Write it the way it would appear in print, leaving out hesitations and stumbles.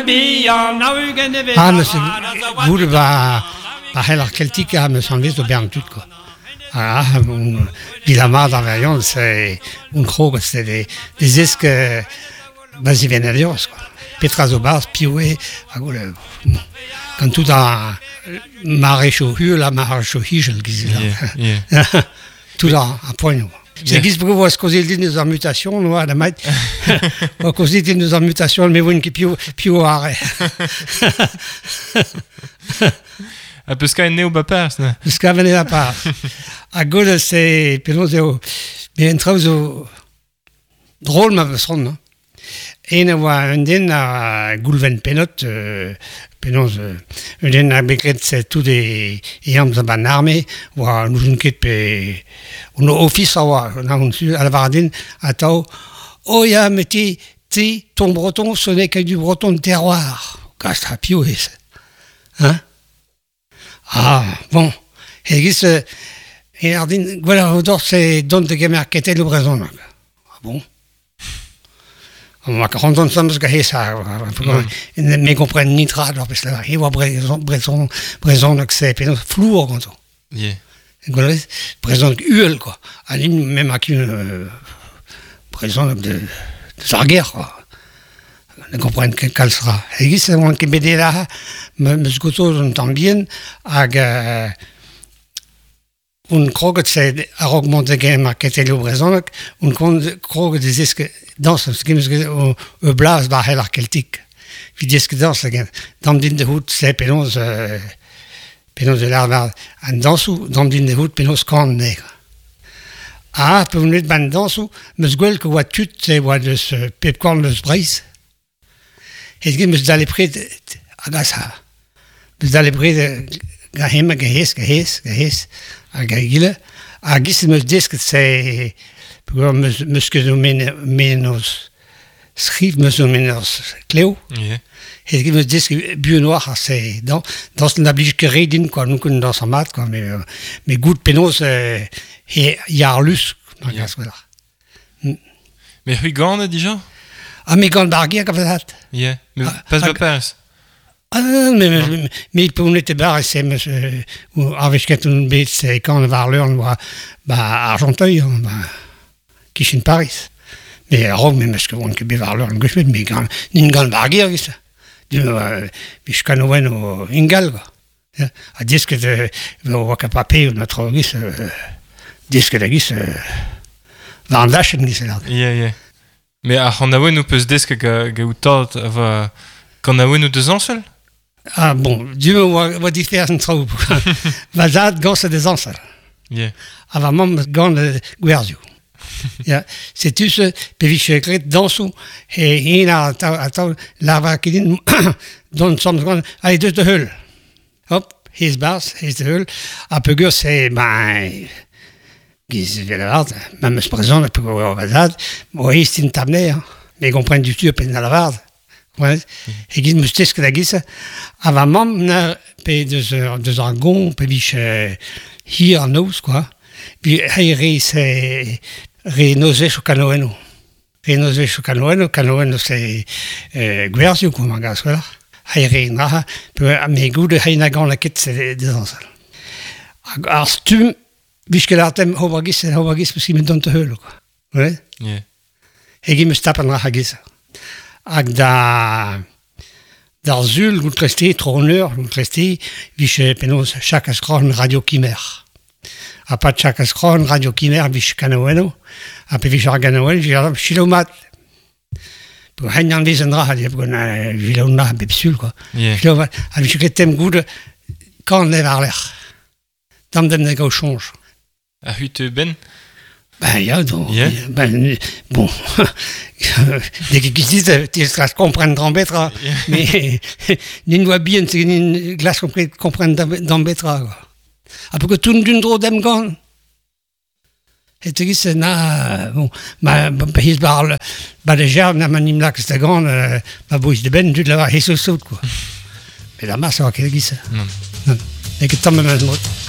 men så gode var heller Celtic, me semble så bern tout quoi. Villamar dans Varion, c'est un croque, c'est des esques vas-y venerios quoi. Petrazobars, Pioué, quand tout dans Maréchauhu, la Maréchauhi, je le disais là. Tout là, à point. C'est qu'ils peuvent se causer des mutations, nous, à la maître. On causer des mutations, mais vous qui piou arrêt. Parce qu'il y a un néo-bapers, non? Parce qu'il y a un néo-bapers. À gauche, c'est... Mais un travail drôle, ma façon, non? Et on voit un den à Goulven Penot, un den à Becret, c'est tout des yams de ban armée, ou nous une quête, on a office à voir, on a à la Vardine, à Tao, oh ya, mais ton breton, ce n'est que du breton de terroir. Casse à piouer, hein? Ah, bon. Et qui se, et Ardine, voilà, c'est don de gamer qui était le breton. Ah bon? On va rendre ça parce que ça, mais comprennent ni tra, alors parce que là, il va Bresson, que c'est flou quand on. Yeah. Bresson huel quoi. Aline même avec une Bresson de sa guerre quoi. Ne comprennent qu'elle sera. Et c'est moi qui me dit là, me scoto on entend bien, avec un croque c'est à augmenter game qui était le Bresson, un croque des esques dans ce qui me blase par heller Celtic. Wie disque dans ce dans de hout c'est pénose de l'arbre en dessous dans de hout pénose quand nègre. Ah, pour une bande dessous, me sguel que voit tout c'est voit de ce pepcorn le brise. Et qui me d'aller près de agasa. Me d'aller près de gahem gahes à gaïle. À gis me disque c'est pour me ce que nous menos schrift me menos Cléo. Et qui me disent que Bieu Noir, c'est dans ce n'oblige que Redin, quoi, nous connaissons dans sa mat, quoi, mais goût de pénos, et Yarlus, dans la soirée. Mais Huygan, déjà? Ah, mais quand Barguer, comme ça. Yeah, mais pas de pers. Ah, mais pour nous, était barre, c'est, avec quelqu'un de bête, c'est quand on va à l'heure, Argenteuil, qui est Paris. Mais Rome, mais ce que on peut voir l'heure, mais quand, une grande Barguer, ça. Je connais au Ingal, à disque de Wakapape, notre disque de Gis, Vandachen, Gis. Yeah. Mais à Hanaway, nous peut se dire que vous tort, qu'on a eu nous 2 ans seul? Ah bon, Dieu va différer un trou. Vazad, gosse des ans seul. Yeah. Avant même, gant de Guerzio. C'est tout ce pévichecret dans sous et il a attends la qui dit dans somme allez de hul hop his bass his hul à peu que c'est qui même se présente pour au bazar oui c'est une table mais comprendre du tout peine dans la varde ouais et qui me dit que la guise avant même payer 2 heures 2 argons pévich here nous quoi puis c'est Renosé sur Canoeno. Canoeno c'est Guerzio comme un gars, voilà. Haïrena, mais goût de Haïnagan la quête c'est des anciens. Arstum, puisque l'artem Hobagis parce qu'il me donne te heule, quoi. Ouais. Yeah. Et qui me tape en Hagis. Agda d'Arzul, vous restez, trôneur, vous restez, puisque pénose chaque ascron radio chimère. A pas de chaque escron, radio chimère, biche Canoeno, a peu biche Canoeno, j'ai chilomat. Pour Hainan Lisandra, il y a un vilona, un pepsul, quoi. Chilomat, a biche que t'aimes goût quand on est vers l'air. Dans le nègre au change. A huit ben? Ben, il y a donc. Ben, bon. Dès qu'ils disent, tu vas comprendre dans Bétra, mais, n'y voit bien, c'est une glace comprendre dans Bétra, quoi. Après que tout d'une drôle d'emgan. Et tu dis, c'est bon, il parle, déjà, n'a manim là que c'est grand, ma bouche de ben, tu l'as, et saute, quoi. Mais la masse, c'est qu'il dit ça. Non. Et que t'en me mets